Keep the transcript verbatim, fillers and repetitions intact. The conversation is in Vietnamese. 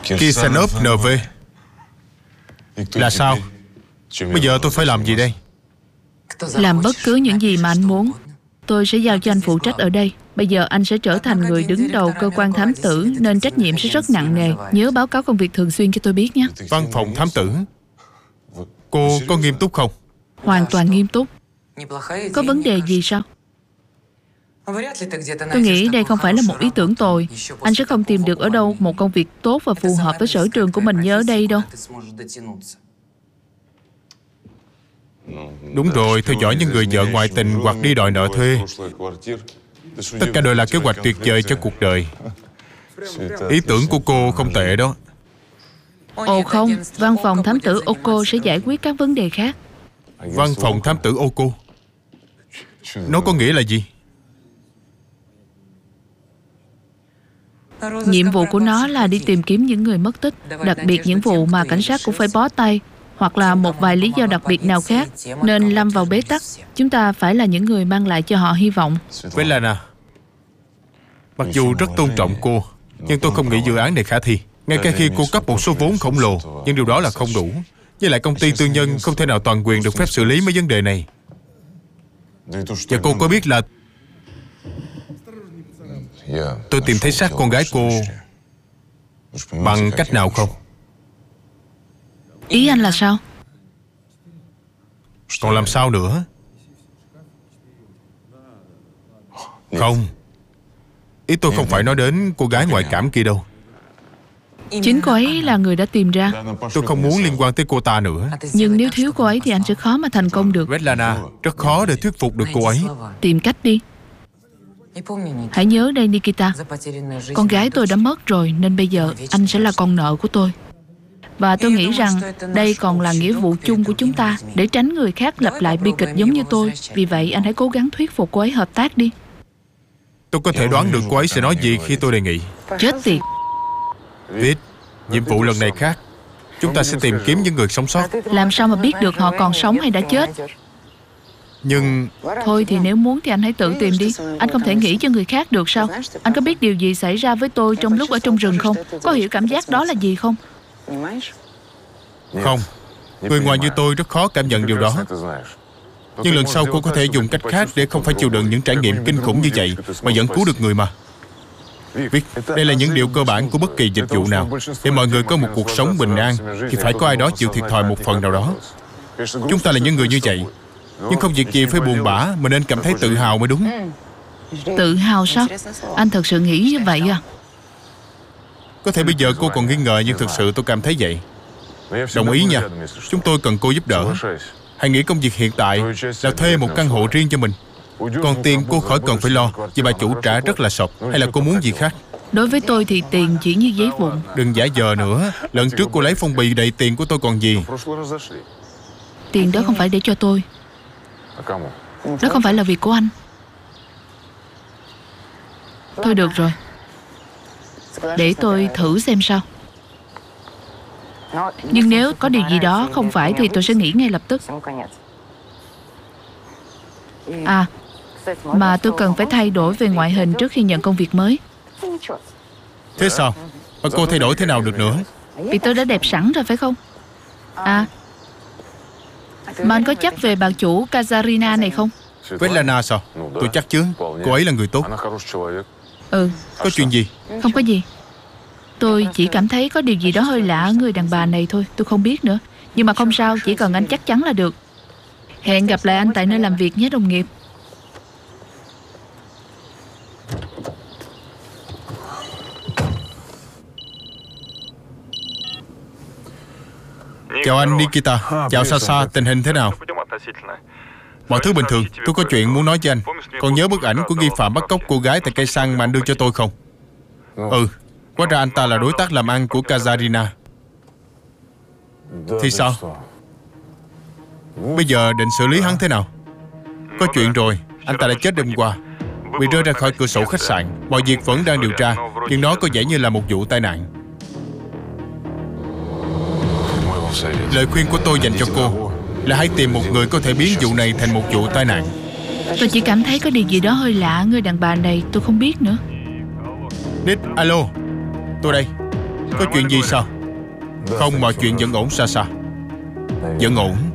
Kirsanov en vê. Là sao? Bây giờ tôi phải làm gì đây? Làm bất cứ những gì mà anh muốn. Tôi sẽ giao cho anh phụ trách ở đây. Bây giờ anh sẽ trở thành người đứng đầu cơ quan thám tử, nên trách nhiệm sẽ rất nặng nề. Nhớ báo cáo công việc thường xuyên cho tôi biết nhé. Văn phòng thám tử? Cô có nghiêm túc không? Hoàn toàn nghiêm túc. Có vấn đề gì sao? Tôi nghĩ đây không phải là một ý tưởng tồi. Anh sẽ không tìm được ở đâu một công việc tốt và phù hợp với sở trường của mình như ở đây đâu. Đúng rồi, theo dõi những người vợ ngoại tình hoặc đi đòi nợ thuê. Tất cả đều là kế hoạch tuyệt vời cho cuộc đời. Ý tưởng của cô không tệ đó. Ồ không, văn phòng thám tử Oko sẽ giải quyết các vấn đề khác. Văn phòng thám tử Oko? Nó có nghĩa là gì? Nhiệm vụ của nó là đi tìm kiếm những người mất tích, đặc biệt những vụ mà cảnh sát cũng phải bó tay, hoặc là một vài lý do đặc biệt nào khác, nên lâm vào bế tắc. Chúng ta phải là những người mang lại cho họ hy vọng. Svetlana, mặc dù rất tôn trọng cô, nhưng tôi không nghĩ dự án này khả thi. Ngay cả khi cô cấp một số vốn khổng lồ, nhưng điều đó là không đủ. Với lại công ty tư nhân không thể nào toàn quyền được phép xử lý mấy vấn đề này. Và cô có biết là tôi tìm thấy xác con gái cô bằng cách nào không? Ý anh là sao? Còn làm sao nữa? Không, ý tôi không phải nói đến cô gái ngoại cảm kia đâu. Chính cô ấy là người đã tìm ra. Tôi không muốn liên quan tới cô ta nữa. Nhưng nếu thiếu cô ấy thì anh sẽ khó mà thành công được. Svetlana, rất khó để thuyết phục được cô ấy. Tìm cách đi. Hãy nhớ đây Nikita, con gái tôi đã mất rồi, nên bây giờ anh sẽ là con nợ của tôi. Và tôi nghĩ rằng đây còn là nghĩa vụ chung của chúng ta, để tránh người khác lặp lại bi kịch giống như tôi. Vì vậy anh hãy cố gắng thuyết phục cô ấy hợp tác đi. Tôi có thể đoán được cô ấy sẽ nói gì khi tôi đề nghị. Chết tiệt. Viết, nhiệm vụ lần này khác. Chúng ta sẽ tìm kiếm những người sống sót. Làm sao mà biết được họ còn sống hay đã chết? Nhưng Thôi thì nếu muốn thì anh hãy tự tìm đi. Anh không thể nghĩ cho người khác được sao? Anh có biết điều gì xảy ra với tôi trong lúc ở trong rừng không? Có hiểu cảm giác đó là gì không? không, người ngoài như tôi rất khó cảm nhận điều đó. Nhưng lần sau cô có thể dùng cách khác để không phải chịu đựng những trải nghiệm kinh khủng như vậy mà vẫn cứu được người mà. Viết, đây là những điều cơ bản của bất kỳ dịch vụ nào. Để mọi người có một cuộc sống bình an thì phải có ai đó chịu thiệt thòi một phần nào đó. Chúng ta là những người như vậy. Nhưng không việc gì phải buồn bã, mà nên cảm thấy tự hào mới đúng. Tự hào sao? Anh thật sự nghĩ như vậy à? Có thể bây giờ cô còn nghi ngờ, nhưng thực sự tôi cảm thấy vậy. Đồng ý nha. Chúng tôi cần cô giúp đỡ. Hãy nghĩ công việc hiện tại là thuê một căn hộ riêng cho mình. Còn tiền cô khỏi cần phải lo, vì bà chủ trả rất là sộp. Hay là cô muốn gì khác? Đối với tôi thì tiền chỉ như giấy vụn. Đừng giả vờ nữa. Lần trước cô lấy phong bì đầy tiền của tôi còn gì. Tiền đó không phải để cho tôi. Đó không phải là việc của anh. Thôi được rồi, để tôi thử xem sao. Nhưng nếu có điều gì đó không phải thì tôi sẽ nghỉ ngay lập tức. À, mà tôi cần phải thay đổi về ngoại hình trước khi nhận công việc mới. Thế sao? Mà cô thay đổi thế nào được nữa? Vì tôi đã đẹp sẵn rồi phải không? À, mà anh có chắc về bà chủ Kazarina này không? Svetlana sao? Tôi chắc chứ. Cô ấy là người tốt. Ừ. Có chuyện gì? Không có gì. Tôi chỉ cảm thấy có điều gì đó hơi lạ ở người đàn bà này thôi. Tôi không biết nữa. Nhưng mà không sao, chỉ cần anh chắc chắn là được. Hẹn gặp lại anh tại nơi làm việc nhé đồng nghiệp. Chào anh Nikita. Chào Sasha, tình hình thế nào? Mọi thứ bình thường. Tôi có chuyện muốn nói với anh. Còn nhớ bức ảnh của nghi phạm bắt cóc cô gái tại cây xăng mà anh đưa cho tôi không? Ừ. Hóa ra anh ta là đối tác làm ăn của Kazarina. Thì sao? Bây giờ định xử lý hắn thế nào? Có chuyện rồi. Anh ta đã chết đêm qua, bị rơi ra khỏi cửa sổ khách sạn. Mọi việc vẫn đang điều tra, nhưng nó có vẻ như là một vụ tai nạn. Lời khuyên của tôi dành cho cô là hãy tìm một người có thể biến vụ này thành một vụ tai nạn. Tôi chỉ cảm thấy có điều gì đó hơi lạ người đàn bà này. Tôi không biết nữa. Nick, alo. Tôi đây. Có chuyện gì sao? Không, mọi chuyện vẫn ổn xa xa. Vẫn ổn.